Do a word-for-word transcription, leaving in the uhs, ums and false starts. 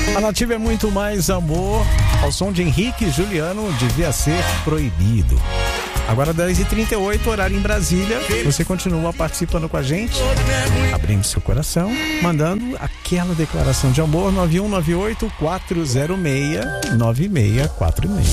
A Nativa é muito mais amor. Ao som de Henrique e Juliano, devia ser proibido. Agora dez e trinta e oito, horário em Brasília. Você continua participando com a gente, abrindo seu coração, mandando aquela declaração de amor. Nove um nove oito, quatro zero seis, nove seis quatro seis.